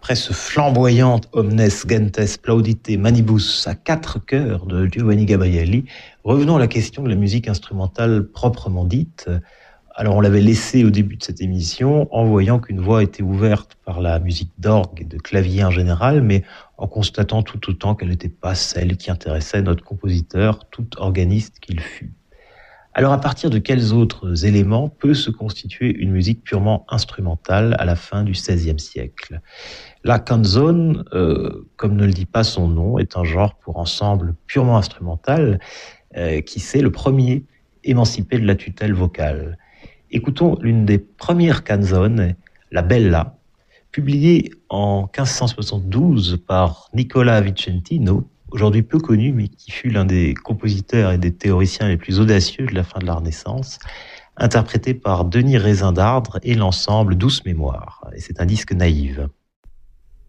Après ce flamboyant Omnes Gentes Plaudite Manibus à 4 chœurs de Giovanni Gabrieli, revenons à la question de la musique instrumentale proprement dite. Alors on l'avait laissé au début de cette émission en voyant qu'une voie était ouverte par la musique d'orgue et de clavier en général, mais en constatant tout autant qu'elle n'était pas celle qui intéressait notre compositeur, tout organiste qu'il fût. Alors à partir de quels autres éléments peut se constituer une musique purement instrumentale à la fin du XVIe siècle ? La canzone, comme ne le dit pas son nom, est un genre pour ensemble purement instrumental qui s'est le premier émancipé de la tutelle vocale. Écoutons l'une des premières canzones, la Bella, publiée en 1572 par Nicola Vicentino, aujourd'hui peu connu, mais qui fut l'un des compositeurs et des théoriciens les plus audacieux de la fin de la Renaissance, interprété par Denis Raisindardre et l'ensemble Douce Mémoire. Et c'est un disque naïve.